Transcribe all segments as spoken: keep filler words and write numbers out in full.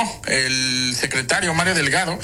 el secretario Mario Delgado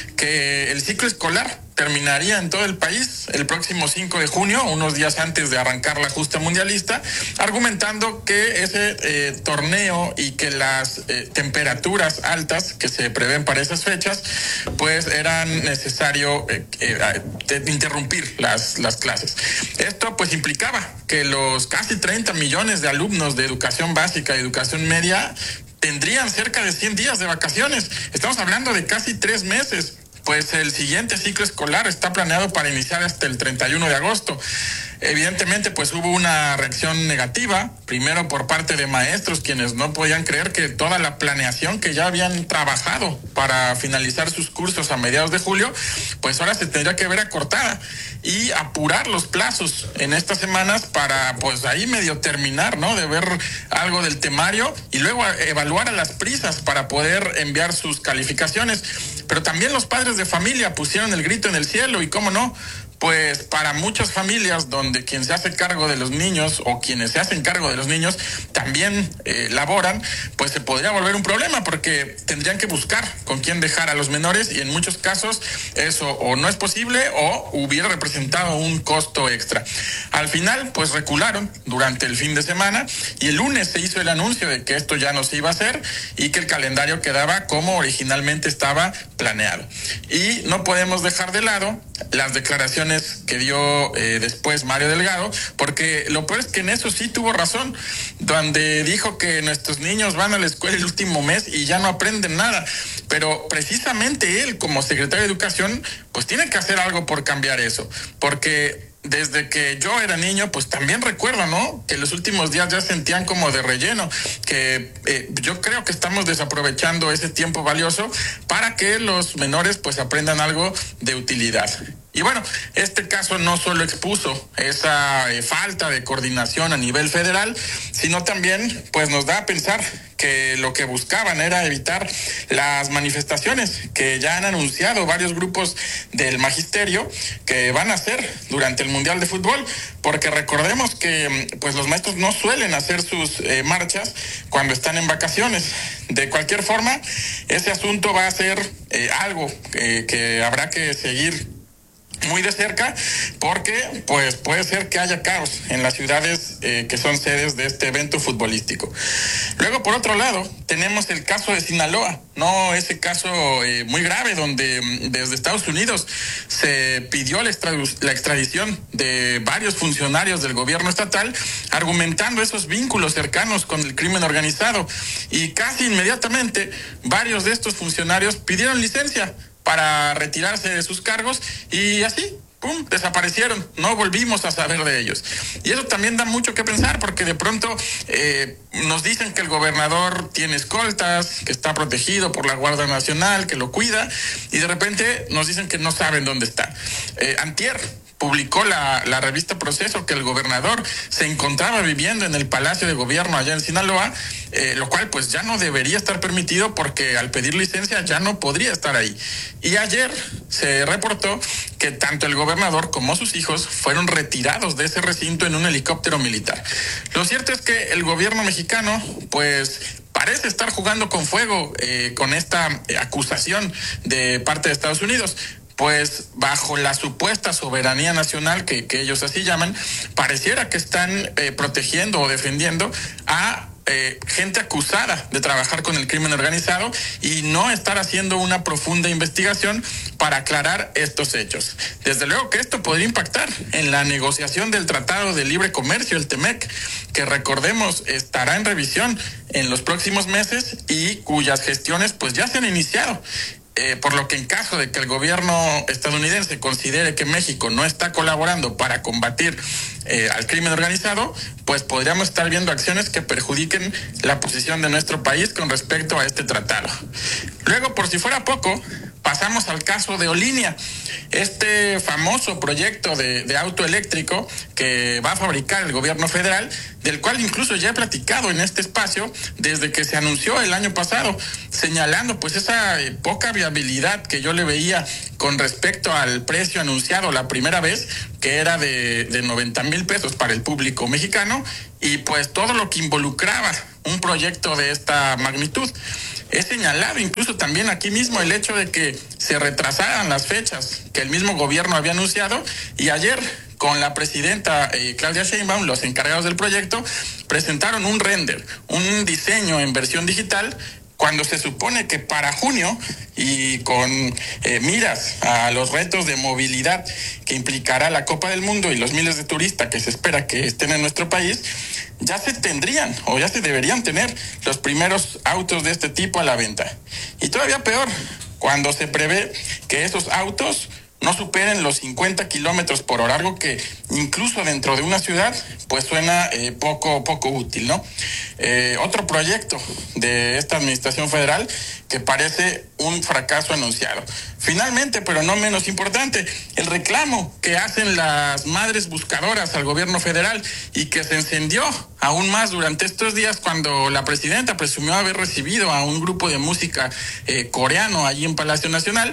que el ciclo escolar terminaría en todo el país el próximo cinco de junio, unos días antes de arrancar la justa mundialista, argumentando que ese eh, torneo y que las eh, temperaturas altas que se prevén para esas fechas, pues eran necesario eh, eh, interrumpir las, las clases. Esto pues implicaba que los casi treinta millones de alumnos de educación básica y educación media tendrían cerca de cien días de vacaciones. Estamos hablando de casi tres meses. Pues el siguiente ciclo escolar está planeado para iniciar hasta el treinta y uno de agosto. Evidentemente, pues hubo una reacción negativa, primero por parte de maestros, quienes no podían creer que toda la planeación que ya habían trabajado para finalizar sus cursos a mediados de julio, pues ahora se tendría que ver acortada y apurar los plazos en estas semanas para, pues ahí medio terminar, ¿no? De ver algo del temario y luego evaluar a las prisas para poder enviar sus calificaciones. Pero también los padres de familia pusieron el grito en el cielo y, cómo no, pues para muchas familias donde quien se hace cargo de los niños o quienes se hacen cargo de los niños también eh, laboran, pues se podría volver un problema porque tendrían que buscar con quién dejar a los menores y en muchos casos eso o no es posible o hubiera representado un costo extra. Al final, pues recularon durante el fin de semana y el lunes se hizo el anuncio de que esto ya no se iba a hacer y que el calendario quedaba como originalmente estaba planeado. Y no podemos dejar de lado las declaraciones que dio eh, después Mario Delgado, porque lo peor es que en eso sí tuvo razón, donde dijo que nuestros niños van a la escuela el último mes y ya no aprenden nada, pero precisamente él como secretario de Educación pues tiene que hacer algo por cambiar eso, porque desde que yo era niño, pues también recuerdo, ¿no? Que los últimos días ya sentían como de relleno, que eh, yo creo que estamos desaprovechando ese tiempo valioso para que los menores pues aprendan algo de utilidad. Y bueno, este caso no solo expuso esa eh, falta de coordinación a nivel federal, sino también pues nos da a pensar que lo que buscaban era evitar las manifestaciones que ya han anunciado varios grupos del magisterio que van a hacer durante el Mundial de Fútbol, porque recordemos que pues los maestros no suelen hacer sus eh, marchas cuando están en vacaciones. De cualquier forma, ese asunto va a ser eh, algo eh, que habrá que seguir muy de cerca, porque pues puede ser que haya caos en las ciudades eh, que son sedes de este evento futbolístico. Luego, por otro lado, tenemos el caso de Sinaloa, no ese caso eh, muy grave donde desde Estados Unidos se pidió la, extradu- la extradición de varios funcionarios del gobierno estatal, argumentando esos vínculos cercanos con el crimen organizado, y casi inmediatamente varios de estos funcionarios pidieron licencia para retirarse de sus cargos y así, pum, desaparecieron, no volvimos a saber de ellos. Y eso también da mucho que pensar porque de pronto eh, nos dicen que el gobernador tiene escoltas, que está protegido por la Guardia Nacional, que lo cuida, y de repente nos dicen que no saben dónde está. Eh, antier publicó la, la revista Proceso que el gobernador se encontraba viviendo en el Palacio de Gobierno allá en Sinaloa, eh, lo cual pues ya no debería estar permitido porque al pedir licencia ya no podría estar ahí. Y ayer se reportó que tanto el gobernador como sus hijos fueron retirados de ese recinto en un helicóptero militar. Lo cierto es que el gobierno mexicano pues parece estar jugando con fuego eh, con esta acusación de parte de Estados Unidos. Pues bajo la supuesta soberanía nacional, que, que ellos así llaman, pareciera que están eh, protegiendo o defendiendo a eh, gente acusada de trabajar con el crimen organizado y no estar haciendo una profunda investigación para aclarar estos hechos. Desde luego que esto podría impactar en la negociación del Tratado de Libre Comercio, el TEMEC, que recordemos estará en revisión en los próximos meses y cuyas gestiones pues ya se han iniciado. Eh, por lo que en caso de que el gobierno estadounidense considere que México no está colaborando para combatir eh, al crimen organizado, pues podríamos estar viendo acciones que perjudiquen la posición de nuestro país con respecto a este tratado. Luego, por si fuera poco, pasamos al caso de Olinia, este famoso proyecto de, de auto eléctrico que va a fabricar el gobierno federal, del cual incluso ya he platicado en este espacio desde que se anunció el año pasado, señalando pues esa eh, poca viabilidad que yo le veía con respecto al precio anunciado la primera vez, que era de, de noventa mil pesos para el público mexicano, y pues todo lo que involucraba un proyecto de esta magnitud. He señalado incluso también aquí mismo el hecho de que se retrasaran las fechas que el mismo gobierno había anunciado, y ayer con la presidenta eh, Claudia Sheinbaum, los encargados del proyecto presentaron un render, un diseño en versión digital, cuando se supone que para junio, y con eh, miras a los retos de movilidad que implicará la Copa del Mundo y los miles de turistas que se espera que estén en nuestro país, ya se tendrían o ya se deberían tener los primeros autos de este tipo a la venta. Y todavía peor, cuando se prevé que esos autos no superen los cincuenta kilómetros por hora, algo que incluso dentro de una ciudad pues suena eh, poco, poco útil, ¿no? Eh, otro proyecto de esta administración federal que parece un fracaso anunciado. Finalmente, pero no menos importante, el reclamo que hacen las madres buscadoras al gobierno federal y que se encendió aún más durante estos días cuando la presidenta presumió haber recibido a un grupo de música eh, coreano allí en Palacio Nacional.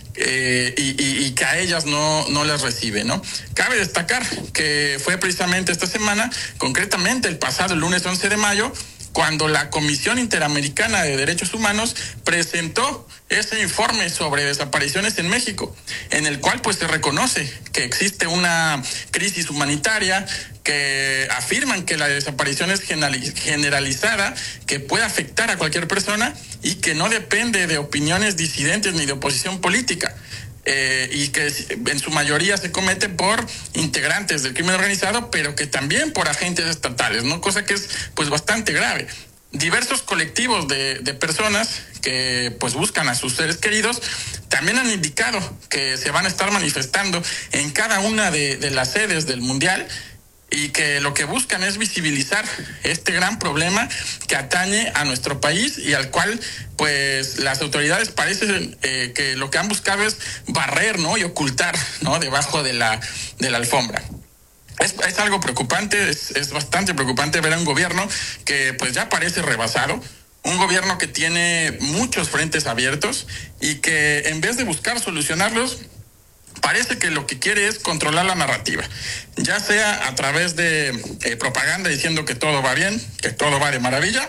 Eh, y, y, y que a ellas no, no les recibe, ¿no? Cabe destacar que fue precisamente esta semana, concretamente el pasado lunes once de mayo, cuando la Comisión Interamericana de Derechos Humanos presentó ese informe sobre desapariciones en México, en el cual pues se reconoce que existe una crisis humanitaria, que afirman que la desaparición es generalizada, que puede afectar a cualquier persona y que no depende de opiniones disidentes ni de oposición política. Eh, y que en su mayoría se comete por integrantes del crimen organizado, pero que también por agentes estatales, ¿no? Cosa que es pues bastante grave. Diversos colectivos de, de personas que pues buscan a sus seres queridos también han indicado que se van a estar manifestando en cada una de, de las sedes del Mundial, y que lo que buscan es visibilizar este gran problema que atañe a nuestro país y al cual pues las autoridades parecen eh, que lo que han buscado es barrer, ¿no? Y ocultar, ¿no? Debajo de la, de la alfombra. Es, es algo preocupante, es, es bastante preocupante ver a un gobierno que pues ya parece rebasado, un gobierno que tiene muchos frentes abiertos y que en vez de buscar solucionarlos, parece que lo que quiere es controlar la narrativa, ya sea a través de eh, propaganda diciendo que todo va bien, que todo va de maravilla,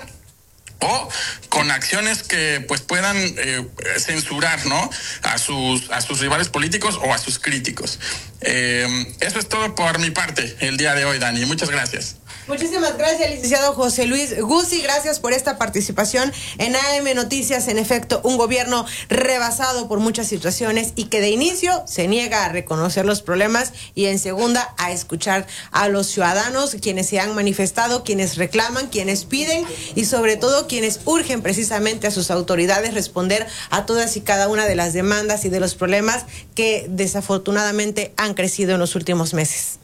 o con acciones que pues puedan eh, censurar, ¿no? a sus a sus rivales políticos o a sus críticos. Eh, eso es todo por mi parte el día de hoy, Dani. Muchas gracias. Muchísimas gracias, licenciado José Luis Guzzi. Gracias por esta participación en A M Noticias. En efecto, un gobierno rebasado por muchas situaciones y que de inicio se niega a reconocer los problemas y en segunda a escuchar a los ciudadanos, quienes se han manifestado, quienes reclaman, quienes piden y sobre todo quienes urgen precisamente a sus autoridades responder a todas y cada una de las demandas y de los problemas que desafortunadamente han crecido en los últimos meses.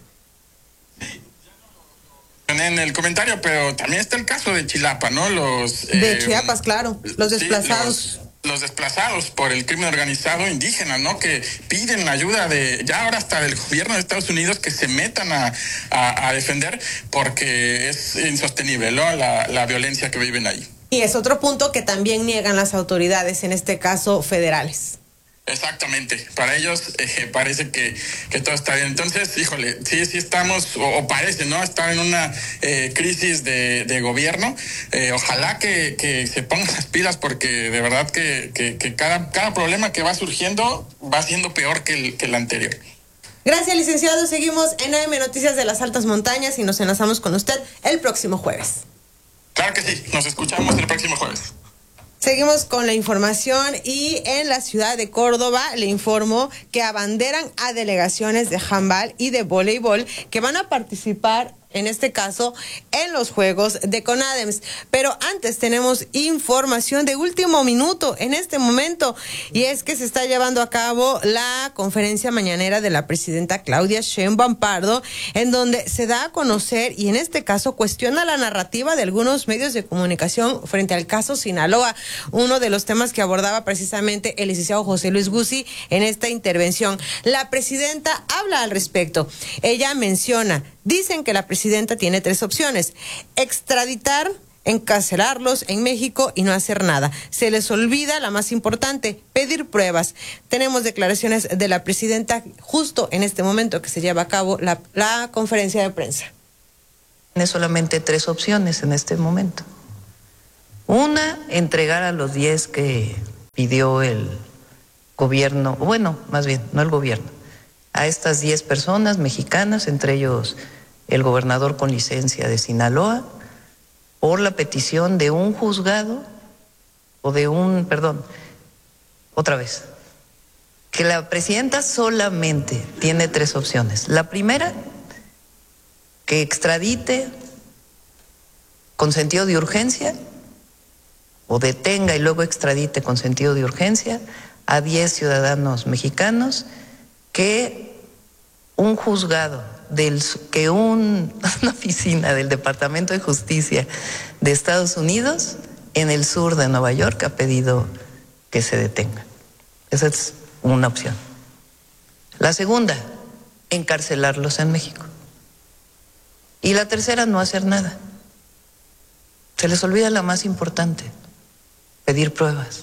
En el comentario, pero también está el caso de Chilapa, ¿no? Los de eh, Chiapas, claro, los desplazados. Sí, los, los desplazados por el crimen organizado indígena, ¿no? Que piden la ayuda de, ya ahora hasta del gobierno de Estados Unidos, que se metan a, a, a defender porque es insostenible, ¿no? La, la violencia que viven ahí. Y es otro punto que también niegan las autoridades, en este caso federales. Exactamente, para ellos eh, parece que, que todo está bien. Entonces, híjole, sí, sí estamos, o, o parece, ¿no? Estar en una eh, crisis de, de gobierno. Eh, ojalá que, que se pongan las pilas porque de verdad que, que, que cada, cada problema que va surgiendo va siendo peor que el, que el anterior. Gracias, licenciado. Seguimos en A M Noticias de las Altas Montañas y nos enlazamos con usted el próximo jueves. Claro que sí, nos escuchamos el próximo jueves. Seguimos con la información y en la ciudad de Córdoba le informo que abanderan a delegaciones de handball y de voleibol que van a participar en este caso en los Juegos de CONADEMS. Pero antes tenemos información de último minuto en este momento, y es que se está llevando a cabo la conferencia mañanera de la presidenta Claudia Sheinbaum Pardo, en donde se da a conocer y en este caso cuestiona la narrativa de algunos medios de comunicación frente al caso Sinaloa, uno de los temas que abordaba precisamente el licenciado José Luis Guzzi en esta intervención. La presidenta habla al respecto. Ella menciona, dicen que la presidenta tiene tres opciones: extraditar, encarcelarlos en México y no hacer nada. Se les olvida la más importante, pedir pruebas. Tenemos declaraciones de la presidenta justo en este momento que se lleva a cabo la, la conferencia de prensa. Tiene solamente tres opciones en este momento. Una, entregar a los diez que pidió el gobierno, bueno, más bien, no el gobierno, a estas diez personas mexicanas, entre ellos el gobernador con licencia de Sinaloa, por la petición de un juzgado o de un, perdón, otra vez, que la presidenta solamente tiene tres opciones. La primera, que extradite con sentido de urgencia, o detenga y luego extradite con sentido de urgencia a diez ciudadanos mexicanos que un juzgado, del, que un, una oficina del Departamento de Justicia de Estados Unidos en el sur de Nueva York ha pedido que se detenga. Esa es una opción. La segunda, encarcelarlos en México. Y la tercera, no hacer nada. Se les olvida la más importante, pedir pruebas.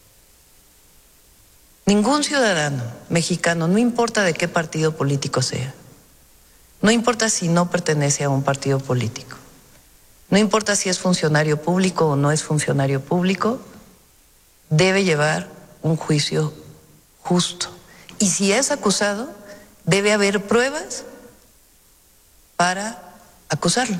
Ningún ciudadano mexicano, no importa de qué partido político sea, no importa si no pertenece a un partido político, no importa si es funcionario público o no es funcionario público, debe llevar un juicio justo. Y si es acusado, debe haber pruebas para acusarlo.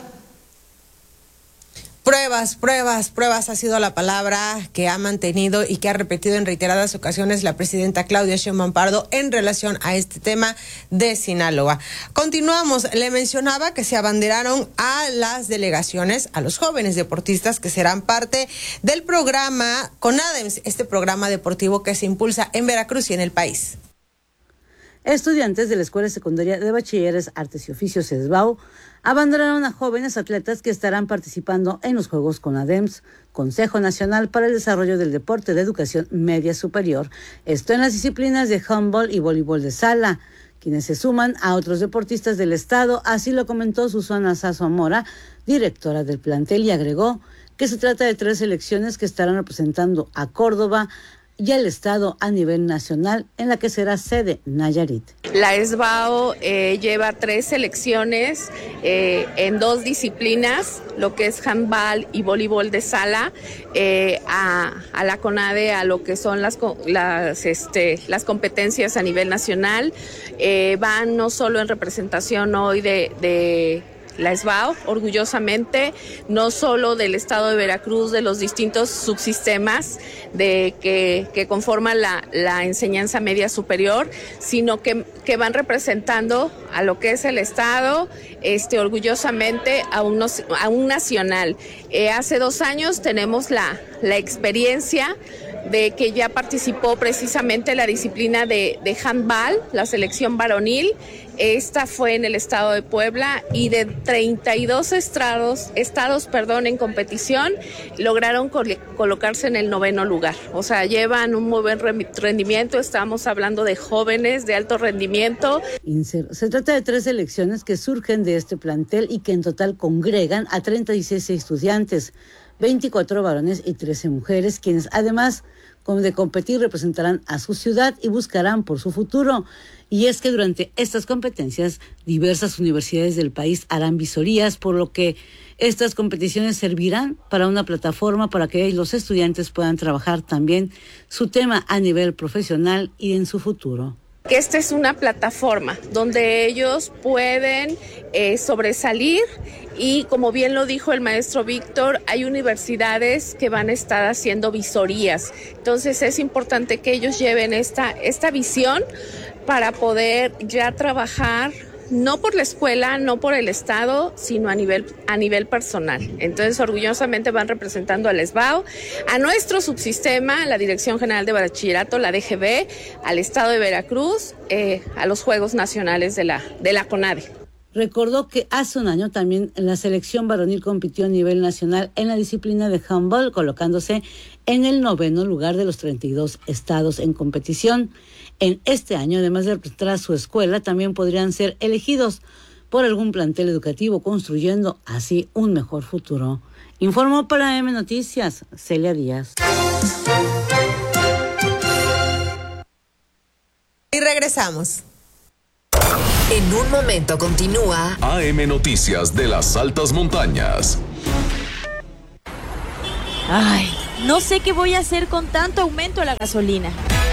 Pruebas, pruebas, pruebas ha sido la palabra que ha mantenido y que ha repetido en reiteradas ocasiones la presidenta Claudia Sheinbaum Pardo en relación a este tema de Sinaloa. Continuamos, le mencionaba que se abanderaron a las delegaciones, a los jóvenes deportistas que serán parte del programa CONADEMS, este programa deportivo que se impulsa en Veracruz y en el país. Estudiantes de la Escuela Secundaria de Bachilleres, Artes y Oficios ESBAU abanderaron a jóvenes atletas que estarán participando en los Juegos CONADEMS, Consejo Nacional para el Desarrollo del Deporte de Educación Media Superior, esto en las disciplinas de handball y voleibol de sala, quienes se suman a otros deportistas del estado, así lo comentó Susana Sazo Mora, directora del plantel, y agregó que se trata de tres selecciones que estarán representando a Córdoba y al estado a nivel nacional, en la que será sede Nayarit. La ESBAO eh, lleva tres selecciones eh, en dos disciplinas, lo que es handball y voleibol de sala, eh, a, a la CONADE, a lo que son las, las, este, las competencias a nivel nacional. Eh, van no solo en representación hoy de... de la ESBAO, orgullosamente, no solo del estado de Veracruz, de los distintos subsistemas de que, que conforman la, la enseñanza media superior, sino que, que van representando a lo que es el estado, este, orgullosamente a un, a un nacional. Eh, hace dos años tenemos la, la experiencia de que ya participó precisamente la disciplina de, de handball, la selección varonil. Esta fue en el estado de Puebla y de treinta y dos estados, estados perdón, en competición, lograron col- colocarse en el noveno lugar. O sea, llevan un muy buen rendimiento, estamos hablando de jóvenes de alto rendimiento. Se trata de tres selecciones que surgen de este plantel y que en total congregan a treinta y seis estudiantes, veinticuatro varones y trece mujeres, quienes además de competir representarán a su ciudad y buscarán por su futuro. Y es que durante estas competencias diversas universidades del país harán visorías, por lo que estas competiciones servirán para una plataforma para que los estudiantes puedan trabajar también su tema a nivel profesional y en su futuro. Que esta es una plataforma donde ellos pueden eh, sobresalir y, como bien lo dijo el maestro Víctor, hay universidades que van a estar haciendo visorías. Entonces es importante que ellos lleven esta, esta visión para poder ya trabajar no por la escuela, no por el estado, sino a nivel, a nivel personal. Entonces, orgullosamente van representando al ESBAO, a nuestro subsistema, la Dirección General de Bachillerato, la D G B, al estado de Veracruz, eh, a los Juegos Nacionales de la, de la CONADE. Recordó que hace un año también la selección varonil compitió a nivel nacional en la disciplina de handball, colocándose en el noveno lugar de los treinta y dos estados en competición. En este año, además de representar a su escuela, también podrían ser elegidos por algún plantel educativo, construyendo así un mejor futuro. Informó para M Noticias, Celia Díaz. Y regresamos. En un momento continúa A M Noticias de las Altas Montañas. Ay, no sé qué voy a hacer con tanto aumento de la gasolina.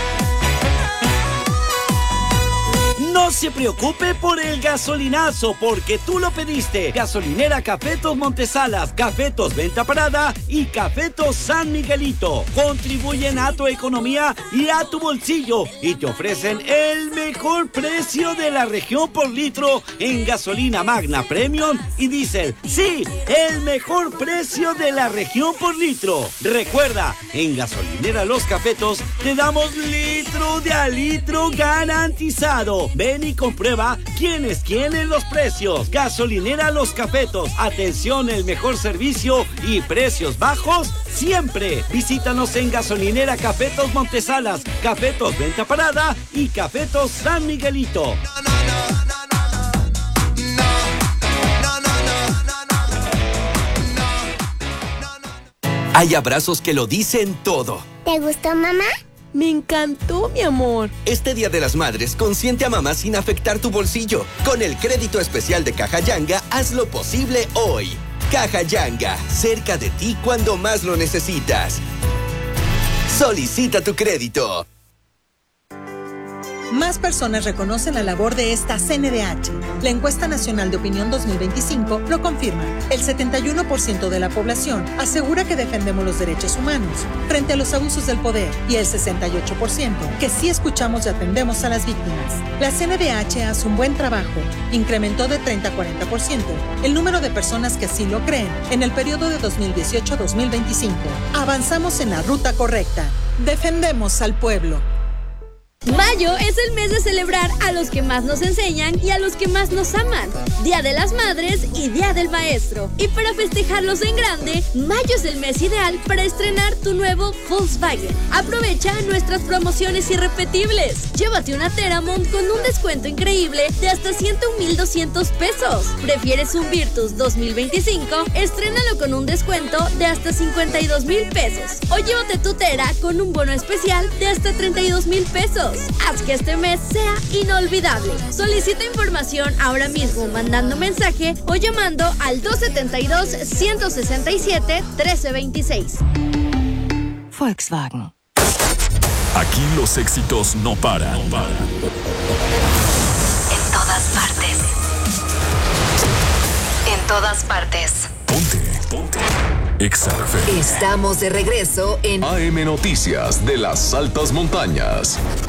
No se preocupe por el gasolinazo, porque tú lo pediste. Gasolinera Cafetos Montesalas, Cafetos Venta Parada y Cafetos San Miguelito. Contribuyen a tu economía y a tu bolsillo y te ofrecen el mejor precio de la región por litro en gasolina Magna Premium y Diesel. Sí, el mejor precio de la región por litro. Recuerda, en Gasolinera Los Cafetos te damos litro de a litro garantizado. Ven y comprueba quién es quién en los precios. Gasolinera Los Cafetos. Atención, el mejor servicio y precios bajos siempre. Visítanos en Gasolinera Cafetos Montesalas, Cafetos Venta Parada y Cafetos San Miguelito. Hay abrazos que lo dicen todo. ¿Te gustó, mamá? Me encantó, mi amor. Este Día de las Madres, consiente a mamá sin afectar tu bolsillo. Con el crédito especial de Caja Yanga, haz lo posible hoy. Caja Yanga, cerca de ti cuando más lo necesitas. Solicita tu crédito. Más personas reconocen la labor de esta C N D H. La Encuesta Nacional de Opinión dos mil veinticinco lo confirma. El setenta y uno por ciento de la población asegura que defendemos los derechos humanos frente a los abusos del poder y el sesenta y ocho por ciento que sí escuchamos y atendemos a las víctimas. La C N D H hace un buen trabajo. Incrementó de treinta a cuarenta por ciento el número de personas que así lo creen en el periodo de dos mil dieciocho a dos mil veinticinco. Avanzamos en la ruta correcta. Defendemos al pueblo. Mayo es el mes de celebrar a los que más nos enseñan y a los que más nos aman. Día de las Madres y Día del Maestro. Y para festejarlos en grande, mayo es el mes ideal para estrenar tu nuevo Volkswagen. Aprovecha nuestras promociones irrepetibles. Llévate una Teramont con un descuento increíble de hasta ciento un mil doscientos pesos. ¿Prefieres un Virtus dos mil veinticinco? Estrénalo con un descuento de hasta cincuenta y dos mil pesos. O llévate tu Tera con un bono especial de hasta treinta y dos mil pesos. Haz que este mes sea inolvidable. Solicita información ahora mismo mandando mensaje o llamando al dos setenta y dos, ciento sesenta y siete, trece veintiséis. Volkswagen. Aquí los éxitos no paran. No paran. En todas partes. En todas partes. Ponte, ponte. Exa F M. Estamos de regreso en A M Noticias de las Altas Montañas.